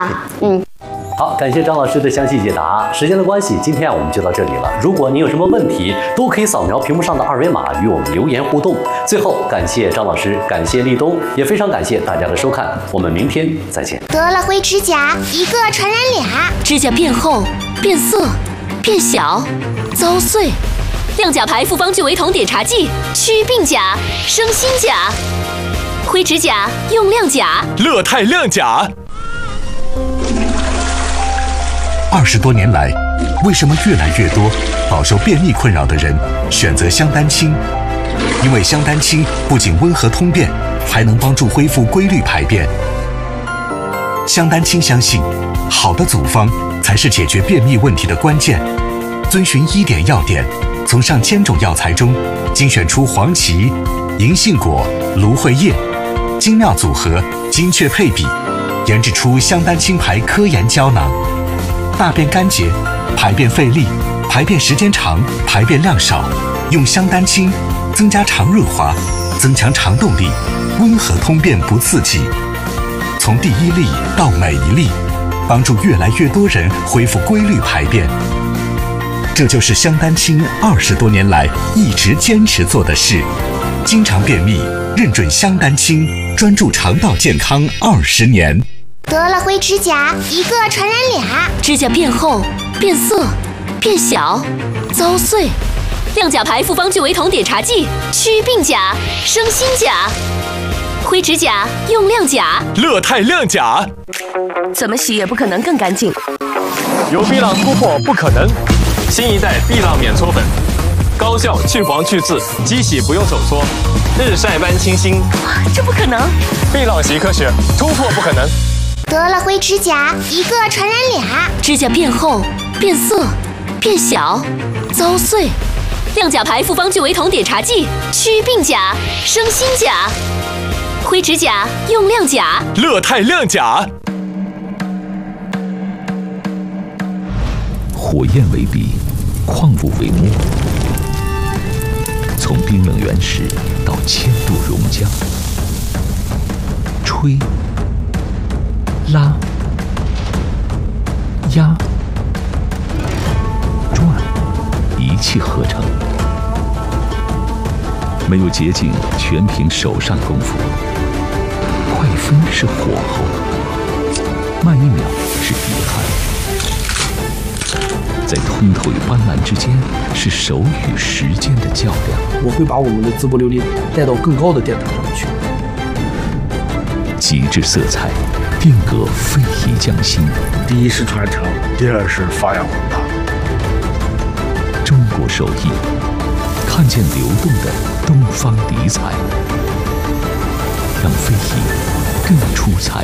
好，感谢张老师的详细解答。时间的关系，今天我们就到这里了。如果你有什么问题，都可以扫描屏幕上的二维码与我们留言互动。最后，感谢张老师，感谢立冬，也非常感谢大家的收看。我们明天再见。 得了灰指甲，一个传染俩， 指甲变厚、变色、变小、遭碎。亮甲牌复方聚维酮碘茶剂，祛病甲，生新甲。灰指甲用亮甲， 乐泰亮甲。 20多年来，为什么越来越多饱受便秘困扰的人选择香丹清？因为香丹清不仅温和通便，还能帮助恢复规律排便。香丹清相信，好的组方才是解决便秘问题的关键。遵循1点要点，从上千种药材中精选出黄芪、银杏果、芦荟叶，精妙组合，精确配比，研制出香丹清牌科研胶囊。大便干结、排便费力、排便时间长、排便量少，用香丹清增加肠润滑，增强肠动力，温和通便不刺激。从第一粒到每一粒，帮助越来越多人恢复规律排便。这就是香丹清20多年来一直坚持做的事。经常便秘，认准香丹清，专注肠道健康20年。 得了灰指甲，一个传染俩， 指甲变厚、变色、变小、遭碎。亮甲牌复方聚维酮碘茶剂，祛病甲，生新甲。灰指甲用亮甲， 乐泰亮甲。 怎么洗也不可能更干净。 有碧浪突破不可能，新一代碧浪免搓粉，高效去黄去渍，机洗不用手搓，日晒般清新。 这不可能！ 碧浪习科学，突破不可能。 得了灰指甲，一个传染俩， 指甲变厚、变色、变小、遭碎。亮甲牌复方聚维酮碘茶剂，祛病甲，生新甲。灰指甲用亮甲， 乐泰亮甲。 火焰为笔，矿物为墨，从冰冷原始到1000度熔浆，吹、拉、压、转，一气呵成。没有捷径，全凭手上功夫。快分是火候，慢1秒是遗憾。在通透与斑斓之间，是手与时间的较量。 我会把我们的淄博琉璃带到更高的殿堂上去。 极致色彩，定格非遗匠心。 第一是传承，第二是发扬光大。 中国手艺，看见流动的东方底彩，让非遗更出彩。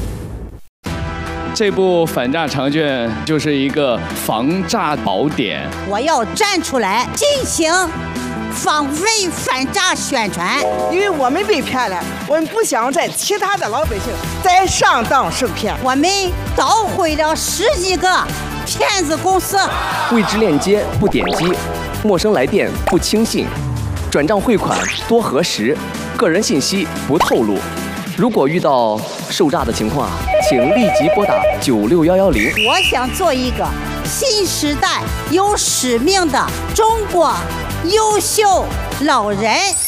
这部反诈长卷就是一个防诈宝典。 我要站出来进行防伪反诈宣传， 因为我们被骗了，我们不想在其他的老百姓再上当受骗。 我们捣毁了10几个骗子公司。 未知链接不点击，陌生来电不轻信，转账汇款多核实，个人信息不透露。如果遇到受诈的情况请立即拨打96110。 我想做一个新时代有使命的中国优秀老人。